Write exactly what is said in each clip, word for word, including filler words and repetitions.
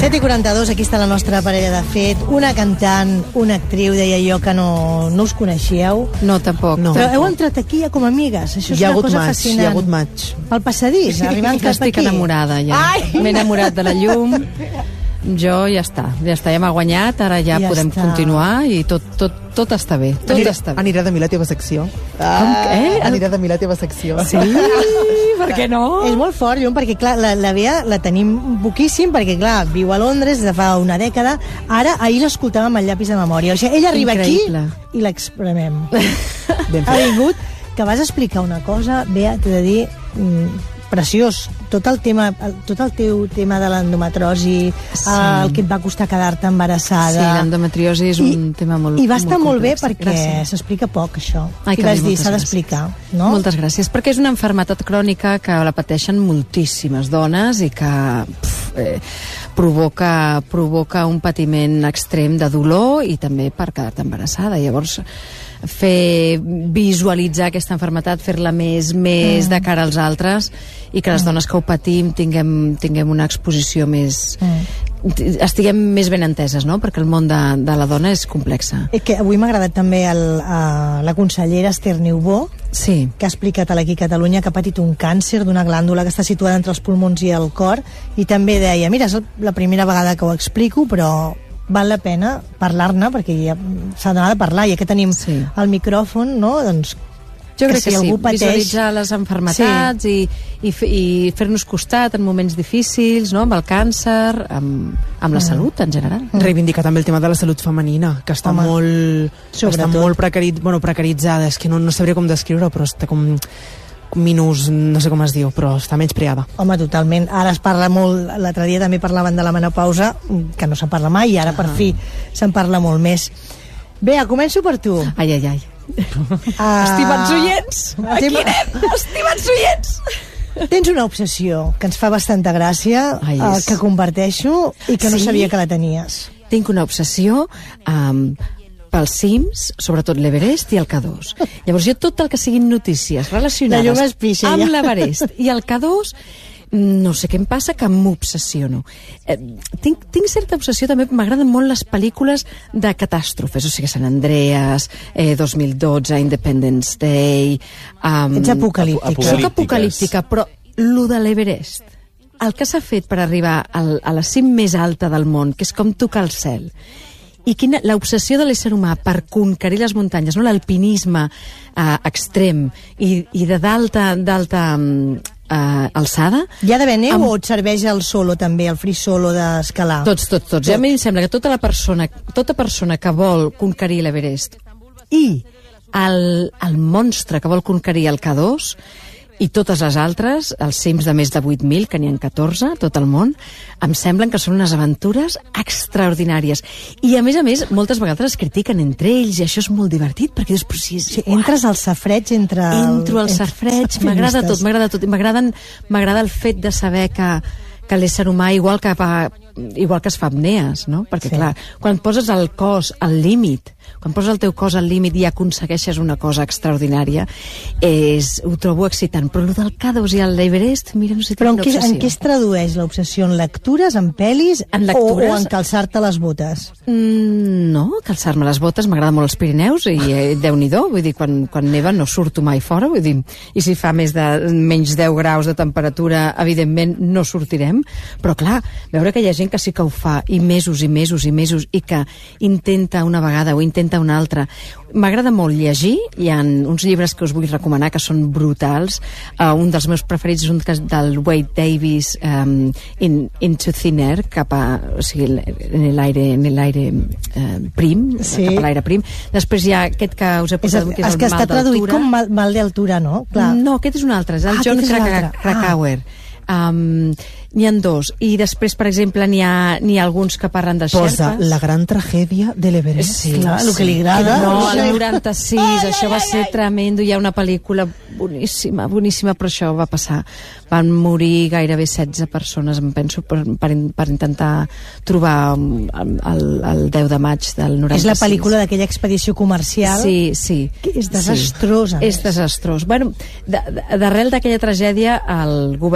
set i quaranta-dos, aquí està la nostra parella de fet. Una cantant, una actriu, deia jo que no, no us coneixíeu. No, tampoc. No. Però heu entrat aquí ja com amigues. Això és hi ha una hagut cosa maig, fascinant. hi ha hagut maig. Pel passadís, arribant cap aquí. Estic enamorada ja. M'he enamorat de la llum. Jo ja està, ja està, ja m'ha guanyat, ara ja, ja podem està. continuar i tot, tot, tot està bé. Tot Anirà, està bé. anirà de mi la teva secció. Com, eh? Anirà de mi la teva secció. Sí, per què no? És molt fort, Llum, perquè clar, la, la Bea la tenim poquíssim, perquè clar, viu a Londres des de fa una dècada. Ara, ahir l'escoltàvem amb el llapis de memòria. O sigui, ella arriba Increïble. aquí i l'expremem. Ha vingut, que vas explicar una cosa, Bea, t'he de dir... Mm, preciós, tot el tema tot el teu tema de l'endometriosi, sí. el que et va costar quedar-te embarassada. Sí, l'endometriosi és un I, tema molt I va estar molt, molt bé complex. perquè s'explica poc, això. Ai, I vas dir, s'ha d'explicar, no? Moltes gràcies, perquè és una malaltia crònica que la pateixen moltíssimes dones i que pf, eh, provoca, provoca un patiment extrem de dolor i també per quedar-te embarassada. Llavors, fer visualitzar aquesta malaltia, fer-la més, més mm. de cara als altres i que les dones que ho patim tinguem, tinguem una exposició més... Mm. estiguem més ben enteses, no? Perquè el món de, de la dona és complexa. És que avui m'ha agradat també el, uh, la consellera Esther Niubó, sí. que ha explicat a l'Aquí Catalunya que ha patit un càncer d'una glàndula que està situada entre els pulmons i el cor, i també deia, mira, és la primera vegada que ho explico, però val la pena parlar-ne, perquè ja s'ha d'anar de parlar, ja que tenim sí. el micròfon, no? Doncs jo crec que, que si sí, pateix... visualitzar les malalties sí. i, i, i fer-nos costat en moments difícils, no? Amb el càncer, amb, amb la mm. salut en general. Mm. Reivindicar també el tema de la salut femenina, que està Home, molt, que està molt precari, bueno, precaritzada, és que no, no sabria com descriure, però està com... minus, no sé com es diu, però està menys preada. Home, totalment. Ara es parla molt, l'altre dia també parlaven de la menopausa, que no se'n parla mai, i ara ah. per fi se'n parla molt més. Bea, començo per tu. Ai, ai, ai. Uh, Estimats oients, aquí anem, estimats oients. Tens una obsessió que ens fa bastanta gràcia, Ai, uh, que comparteixo i que no sí? sabia que la tenies. Tinc una obsessió amb... Um, pels cims, sobretot l'Everest i el K dos. Llavors jo tot el que siguin notícies relacionades pixa, amb ja. l'Everest i el K dos, no sé què em passa, que m'obsessiono. Eh, tinc, tinc certa obsessió també, m'agraden molt les pel·lícules de catàstrofes, o sigui, Sant Andreas, eh, dos mil dotze, Independence Day... Um, Ets apocalíptica. Soc apocalíptica, però lo de l'Everest, el que s'ha fet per arribar al, a la cim més alta del món, que és com tocar el cel, i quina l'obsessió de l'ésser humà per conquerir les muntanyes, no? L'alpinisme eh, extrem i, i de d'alta d'alta eh, alçada. Hi ha d'haver neu amb... o et serveix el solo també, el free solo d'escalar? Tots, tots, tots. Tot. I a mi em sembla que tota la persona, tota persona que vol conquerir l'Everest i el, el monstre que vol conquerir el K dos i totes les altres, els cims de més de vuit mil, que n'hi ha catorze, tot el món, em semblen que són unes aventures extraordinàries. I, a més a més, moltes vegades es critiquen entre ells, i això és molt divertit, perquè dius, però si és sí, entres al safreig entre... Entro al safreig, m'agrada tot, m'agrada tot. M'agrada el fet de saber que, que l'ésser humà, igual que, va, igual que es fa apnees, no? Perquè, sí. clar, quan poses el cos al límit, quan poses el teu cos al límit i aconsegueixes una cosa extraordinària, és, ho trobo excitant. Però el del K dos i l'Everest, mira, no sé, però en què, en què es tradueix l'obsessió? En lectures, en pel·lis, en lectures? O, o en calçar-te les botes? Mm, no, calçar-me les botes, m'agrada molt els Pirineus i eh, Déu-n'hi-do, vull dir, quan, quan neva no surto mai fora, vull dir, i si fa més de menys deu graus de temperatura, evidentment no sortirem, però clar, veure que hi ha gent que sí que ho fa, i mesos i mesos i mesos, i que intenta una vegada o intenta una altra. M'agrada molt llegir, hi ha uns llibres que us vull recomanar que són brutals. Uh, un dels meus preferits és un del Wade Davis, um, in, Into Thin Air, cap a, o sigui, en l'aire en l'aire uh, prim, sí. cap a l'aire prim. Després hi ha aquest que us he posat, és, que és el, el que mal està traduït d'altura. com mal, mal d'altura, no? Clar. No, aquest és un altre, és el ah, John Krakauer. Ah. Um, n'hi ha dos, i després, per exemple, n'hi ha, n'hi ha alguns que parlen dels Posa xerpes. La gran tragèdia de l'Everest. Sí, clar, el que li agrada. No, el noranta-sis, ai, això ai, va ser ai. tremendo. Hi ha una pel·lícula boníssima, boníssima, però això va passar. Van morir gairebé setze persones, em penso, per, per, per intentar trobar el, el deu de maig del noranta-sis. És la pel·lícula d'aquella expedició comercial. Sí, sí. Que és desastrosa. Sí. És desastrós. Bueno, d'arrel d'aquella tragèdia, el govern de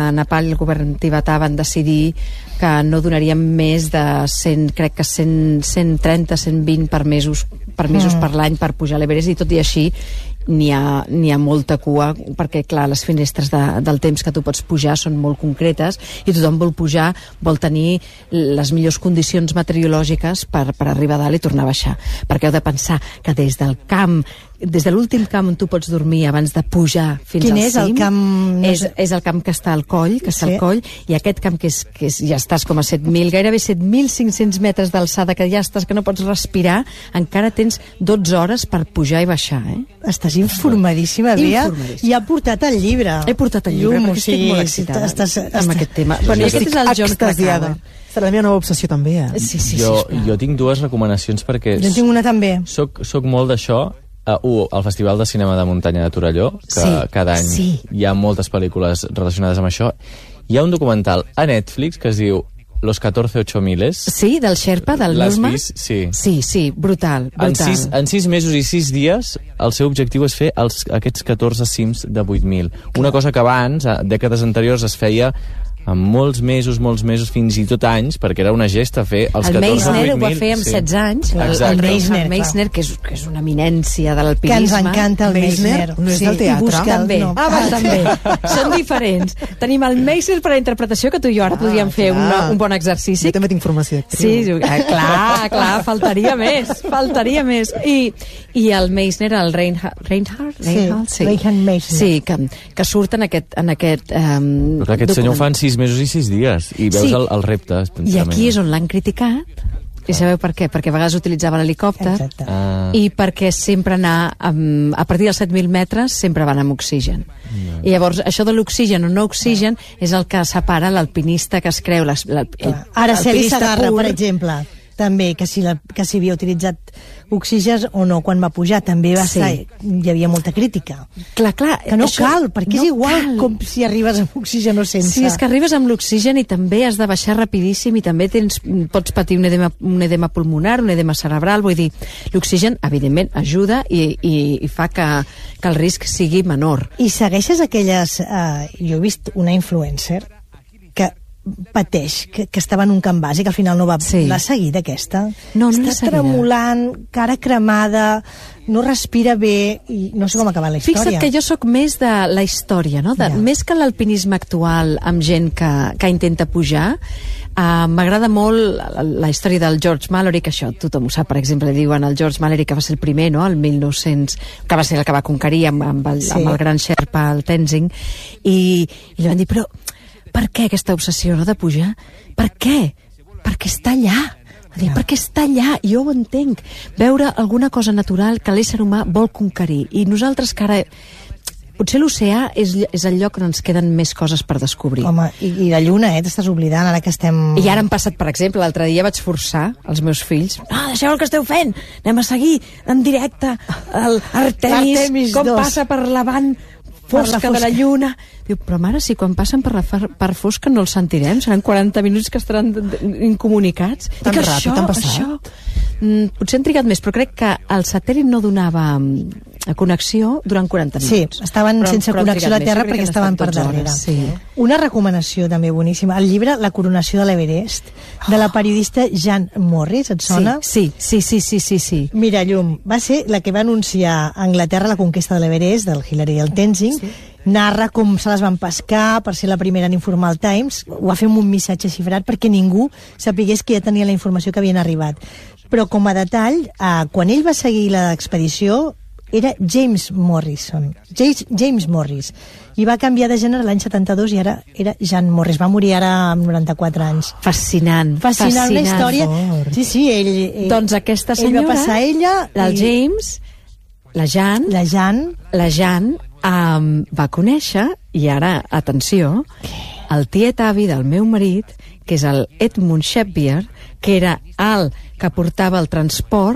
Nepal i el govern tibetà van decidir que no donaríem més de cent, crec que cent, cent trenta, cent vint per mesos, per mesos mm. per l'any per pujar a l'Everest, i tot i així n'hi ha, n'hi ha molta cua, perquè clar, les finestres de, del temps que tu pots pujar són molt concretes i tothom vol pujar, vol tenir les millors condicions meteorològiques per, per arribar a dalt i tornar a baixar, perquè heu de pensar que des del camp, des de l'últim camp on tu pots dormir abans de pujar fins Quin al és cim, el camp? és, és el camp que està al coll, que està sí. al coll, i aquest camp que, és, que és, ja estàs com a set mil, gairebé set mil cinc-cents metres d'alçada, que ja estàs, que no pots respirar, encara tens dotze hores per pujar i baixar, eh? Estàs informadíssima, Bea, i ha portat el llibre. He portat el llibre, Llum, perquè estic sí, molt excitada estàs, estàs, amb aquest tema. Bueno, jo aquest és el John extasiada. Serà la meva nova obsessió també, eh? Sí, sí, jo, sí, jo tinc dues recomanacions perquè... Jo en tinc una també. Soc, soc molt d'això. Uh, un, el Festival de Cinema de Muntanya de Torelló, que sí, cada any sí. hi ha moltes pel·lícules relacionades amb això. Hi ha un documental a Netflix que es diu Los catorce ocho miles. Sí, del Sherpa, del L'has Nurma. vist? Sí. Sí, sí, brutal, brutal. En sis, en sis mesos i sis dies, el seu objectiu és fer els, aquests catorze cims de vuit mil. Una cosa que abans, a dècades anteriors, es feia amb molts mesos, molts mesos, fins i tot anys, perquè era una gesta fer els el catorze Meissner vuit ho va fer amb sí. setze anys, el, Exacte. el Meissner, El Meissner que, és, que és una eminència de Que l'alpinisme. ens encanta el Meissner. No és sí, del teatre? i busca el- També, no. ah, va, també. Són diferents. Tenim el Meissner per a la interpretació, que tu i jo ara podríem fer clar. una, un bon exercici. Jo també tinc formació d'actriu. Sí, eh, clar, clar, faltaria més, faltaria més. I, i el Meissner, el Reinhard, Reinhard? Sí, Reinhard, Reinhard Meissner. Sí, que, que surt en aquest... En aquest um, Però clar, aquest senyor ho fa en sis mesos i sis dies, i veus Sí. el, el repte. I aquí és on l'han criticat. I sabeu per què? Perquè a vegades utilitzava l'helicòpter. Exacte. Ah. I perquè sempre anar amb, a partir dels set mil metres sempre van amb oxigen. No. I llavors això de l'oxigen o no oxigen és el que separa l'alpinista que es creu les, la, el, Ara, Celi Sagarra, pur. per exemple, també, que si, la, que si havia utilitzat oxigen o no quan va pujar, també va Sí. estar, hi havia molta crítica. Clar, clar. Que no això, cal, perquè no és igual cal. com si arribes amb oxigen o sense. Sí, és que arribes amb l'oxigen i també has de baixar rapidíssim i també tens, pots patir un edema, un edema pulmonar, un edema cerebral, vull dir, l'oxigen, evidentment, ajuda i, i, i fa que, que el risc sigui menor. I segueixes aquelles... Eh, jo he vist una influencer que pateix, que, que estava en un camp bàsic, al final no va... Sí. L'ha seguida, aquesta? No, no l'he Està seguida. tremolant, cara cremada, no respira bé, i no sé com ha acabat la història. Fixa't que jo sóc més de la història, no? De, Ja. Més que l'alpinisme actual amb gent que, que intenta pujar, uh, m'agrada molt la, la història del George Mallory, que això tothom ho sap, per exemple, diuen el George Mallory, que va ser el primer, no?, el mil nou-cents, que va ser el que va conquerir amb, amb, el, Sí. amb el gran Sherpa, el Tenzing, i, i li van dir, però per què aquesta obsessió, no?, de pujar? Per què? Perquè està allà. Va dir, perquè està allà, jo ho entenc. Veure alguna cosa natural que l'ésser humà vol conquerir. I nosaltres que ara... Potser l'oceà és, és el lloc on ens queden més coses per descobrir. Home, i, i la lluna, eh? T'estàs oblidant, ara que estem... I ara han passat, per exemple, l'altre dia vaig forçar els meus fills, no, deixeu el que esteu fent, anem a seguir en directe el Artemis, Artemis com dos. passa per la vant fosca, fosca de la lluna. Diu, però mare, si quan passen per la far, part fosca no els sentirem, seran quaranta minuts que estaran d- d- incomunicats. Tan Dic, ràpid això, han passat? Això, mm, potser han trigat més, però crec que el satèl·lit no donava mm, connexió durant quaranta Sí, minuts. estaven Però- sense però han connexió a la trigat més. Terra Jo crec perquè que han estaven estat per dotze darrere. hores, sí. Una recomanació també boníssima, el llibre La coronació de l'Everest, de la periodista Jan Morris, et sona? Sí, sí, sí, sí, sí, sí. Mira, Llum, va ser la que va anunciar a Anglaterra la conquesta de l'Everest, del Hillary i el Tenzing, sí. Narra com se les van pescar per ser la primera en informar el Times, ho va fer amb un missatge xifrat perquè ningú sapigués que ja tenia la informació que havien arribat. Però com a detall, eh, quan ell va seguir l'expedició, era James Morrison, James, James Morris, i va canviar de gènere l'any setanta-dos i ara era Jan Morris, va morir ara amb noranta-quatre anys. Fascinant, Fascinant, fascinant. una història. Fort. Sí, sí, ell, ell... Doncs aquesta ell senyora, va passar a ella... el i James, la Jan, La Jan... la Jan um, va conèixer, i ara, atenció, el tiet avi del meu marit, que és el Edmund Shepbeard, que era el que portava el transport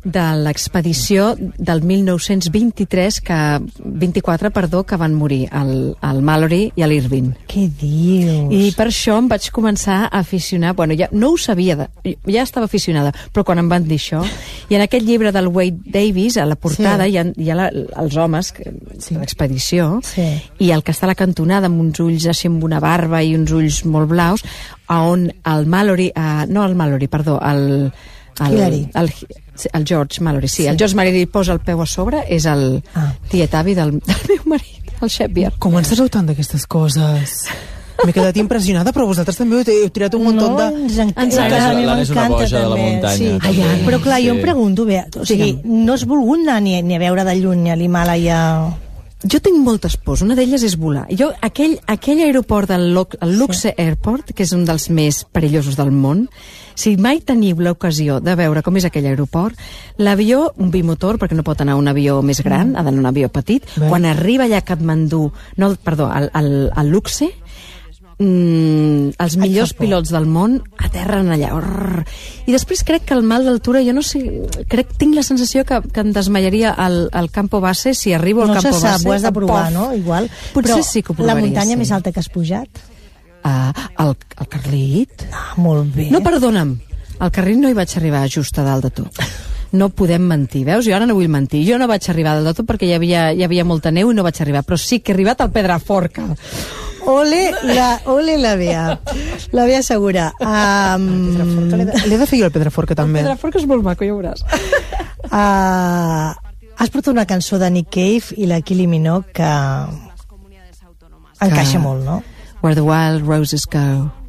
de l'expedició del mil nou-cents vint-i-tres, que, vint-i-quatre, perdó, que van morir el, el Mallory i l'Irving. Què dius? I per això em vaig començar a aficionar, bueno, ja no ho sabia, de, ja estava aficionada, però quan em van dir això, i en aquest llibre del Wade Davis, a la portada, sí. hi ha, hi ha la, els homes, que, sí. l'expedició, sí. i el que està a la cantonada amb uns ulls així amb una barba i uns ulls molt blaus, on el Mallory, uh, no el Mallory, perdó, el... el, el, el, el George Mallory, sí, sí, el George Mallory posa el peu a sobre, és el ah. tiet avi del, del meu marit, el Shepard. Com en sabeu tant d'aquestes coses? M'he quedat impressionada, però vosaltres també heu tirat un munt no, de... ens encanta, l'Anna és una boja de la muntanya. Sí, Ai, ai, però clar, sí. jo em pregunto, bé, o sigui, no has volgut anar ni, ni a veure de lluny a l'Himàlaia... Jo tinc moltes pors, una d'elles és volar. Jo, aquell, aquell aeroport del el Luxe sí. Airport, que és un dels més perillosos del món, si mai teniu l'ocasió de veure com és aquell aeroport, l'avió, un bimotor, perquè no pot anar un avió més gran, mm. ha d'anar un avió petit, bé. Quan arriba allà a Katmandú, no, perdó, al, al, al Luxe, mm, els millors pilots del món aterren allà. Urr. I després crec que el mal d'altura, jo no sé, crec, tinc la sensació que, que em desmaiaria al, al campo base si arribo al no campo base. No se sap, ho has de provar, pof. No? Igual. Potser però sí que ho provaria. La muntanya sí. més alta que has pujat? Uh, el, el Carlit. Ah, molt bé. No, perdona'm, al Carlit no hi vaig arribar just a dalt de tot. No podem mentir, veus? Jo ara no vull mentir. Jo no vaig arribar a dalt de tot perquè hi havia, hi havia molta neu i no vaig arribar, però sí que he arribat al Pedraforca. Ole la, ole la Bea. La Bea segura. Um... L'he de fer jo el Pedraforca també. El Pedraforca és molt maco, ja veuràs. Uh, has portat una cançó de Nick Cave i la Kylie Minogue que encaixa molt, no? Where the Wild Roses Go.